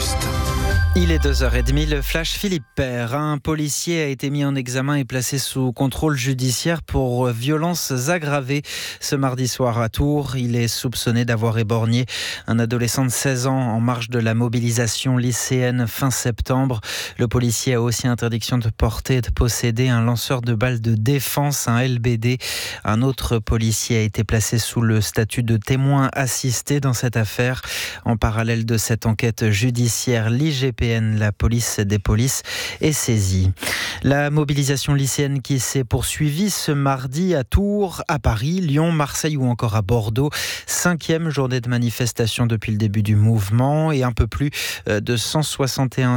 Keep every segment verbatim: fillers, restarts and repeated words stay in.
juste. Il est deux heures trente, le flash Philippe Père. Un policier a été mis en examen et placé sous contrôle judiciaire pour violences aggravées. Ce mardi soir à Tours, il est soupçonné d'avoir éborgné un adolescent de seize ans en marge de la mobilisation lycéenne fin septembre. Le policier a aussi interdiction de porter et de posséder un lanceur de balles de défense, un L B D. Un autre policier a été placé sous le statut de témoin assisté dans cette affaire. En parallèle de cette enquête judiciaire, l'I G P N, la police des polices, est saisie. La mobilisation lycéenne qui s'est poursuivie ce mardi à Tours, à Paris, Lyon, Marseille ou encore à Bordeaux. Cinquième journée de manifestation depuis le début du mouvement et un peu plus de cent soixante et un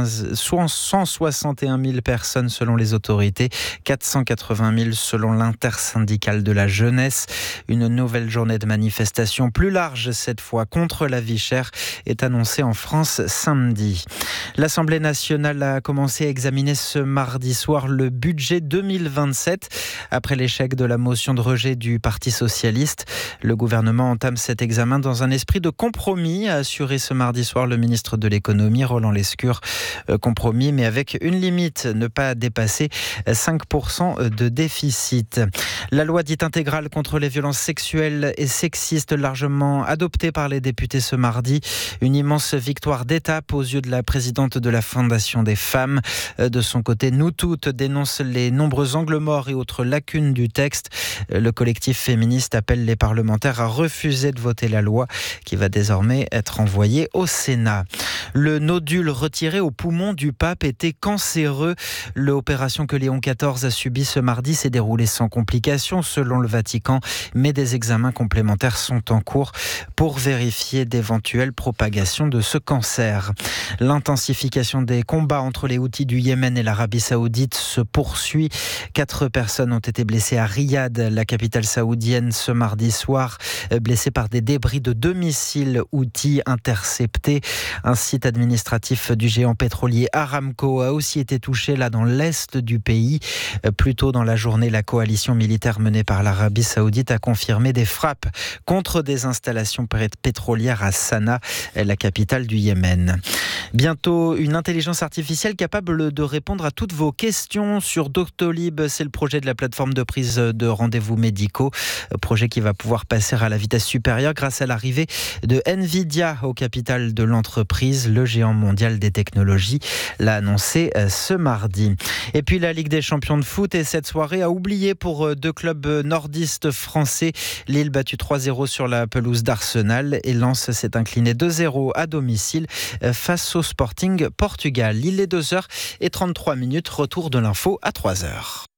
mille personnes selon les autorités, quatre cent quatre-vingt mille selon l'intersyndicale de la jeunesse. Une nouvelle journée de manifestation plus large cette fois contre la vie chère est annoncée en France samedi. L'Assemblée nationale a commencé à examiner ce mardi soir le budget deux mille vingt-sept. Après l'échec de la motion de rejet du Parti socialiste, le gouvernement entame cet examen dans un esprit de compromis, a assuré ce mardi soir le ministre de l'économie, Roland Lescure. Compromis, mais avec une limite, ne pas dépasser cinq pour cent de déficit. La loi dite intégrale contre les violences sexuelles et sexistes, largement adoptée par les députés ce mardi. Une immense victoire d'étape aux yeux de la présidente de la Fondation des femmes. De son côté, Nous Toutes dénonce les nombreux angles morts et autres lacunes du texte. Le collectif féministe appelle les parlementaires à refuser de voter la loi qui va désormais être envoyée au Sénat. Le nodule retiré au poumon du pape était cancéreux. L'opération que Léon quatorze a subie ce mardi s'est déroulée sans complications selon le Vatican, mais des examens complémentaires sont en cours pour vérifier d'éventuelles propagations de ce cancer. L'intensification des combats entre les Houthis du Yémen et l'Arabie Saoudite se poursuit. Quatre personnes ont été blessées à Riyad, la capitale saoudienne, ce mardi soir, blessées par des débris de deux missiles Houthis interceptés. Un site administratif du géant pétrolier Aramco a aussi été touché là dans l'est du pays. Plus tôt dans la journée, la coalition militaire menée par l'Arabie Saoudite a confirmé des frappes contre des installations pétrolières à Sanaa, la capitale du Yémen. Bientôt, une intelligence artificielle capable de répondre à toutes vos questions sur Doctolib. C'est le projet de la plateforme de prise de rendez-vous médicaux. Projet qui va pouvoir passer à la vitesse supérieure grâce à l'arrivée de Nvidia au capital de l'entreprise. Le géant mondial des technologies l'a annoncé ce mardi. Et puis la Ligue des champions de foot et cette soirée a oublié pour deux clubs nordistes français. Lille battu trois zéro sur la pelouse d'Arsenal et Lens s'est incliné deux zéro à domicile face au Sporting Portugal. Il est deux heures trente-trois minutes, retour de l'info à trois heures.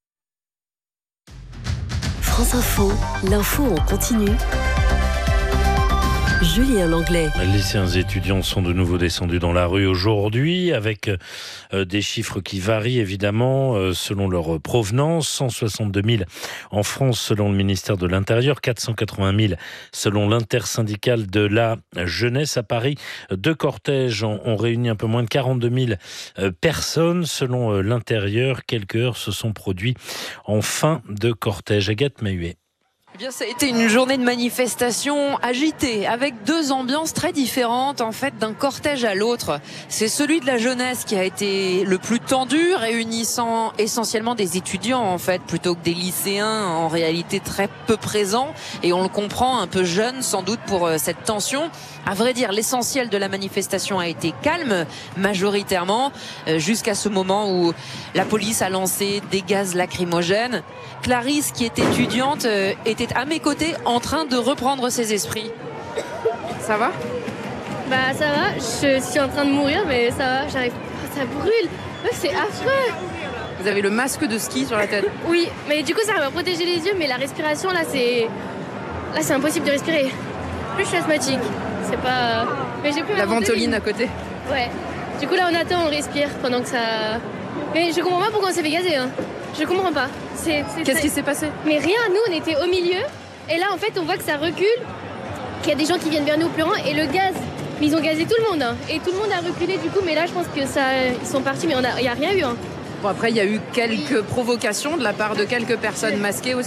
France Info, l'info en continu. Julien Langlais. Les lycéens et étudiants sont de nouveau descendus dans la rue aujourd'hui avec euh, des chiffres qui varient évidemment euh, selon leur provenance. cent soixante-deux mille en France selon le ministère de l'Intérieur, quatre cent quatre-vingt mille selon l'intersyndicale de la jeunesse. À Paris, deux cortèges ont, ont réuni un peu moins de quarante-deux mille euh, personnes selon euh, l'Intérieur. Quelques heures se sont produits en fin de cortège. Agathe Mahuet. Eh bien, ça a été une journée de manifestation agitée, avec deux ambiances très différentes, en fait, d'un cortège à l'autre. C'est celui de la jeunesse qui a été le plus tendu, réunissant essentiellement des étudiants, en fait, plutôt que des lycéens, en réalité très peu présents. Et on le comprend, un peu jeune, sans doute, pour cette tension. À vrai dire, l'essentiel de la manifestation a été calme, majoritairement, jusqu'à ce moment où la police a lancé des gaz lacrymogènes. Clarisse, qui est étudiante, était à mes côtés en train de reprendre ses esprits. Ça va ? Bah ça va, je suis en train de mourir mais ça va, j'arrive. Ça brûle, c'est affreux. Vous avez le masque de ski sur la tête ? Oui, mais du coup ça va protéger les yeux, mais la respiration là c'est... Là c'est impossible de respirer. Plus je suis asthmatique, c'est pas... Mais j'ai plus la ventoline à côté. Ouais, du coup là on attend, on respire pendant que ça... Mais je comprends pas pourquoi on s'est fait gazer, hein. Je comprends pas. C'est, c'est, Qu'est-ce c'est... qui s'est passé ? Mais rien, nous on était au milieu et là en fait on voit que ça recule, qu'il y a des gens qui viennent vers nous pleurant et le gaz, mais ils ont gazé tout le monde hein. Et tout le monde a reculé du coup, mais là je pense que ça, ils sont partis mais il n'y a rien eu hein. Bon après il y a eu quelques provocations de la part de quelques personnes masquées aussi.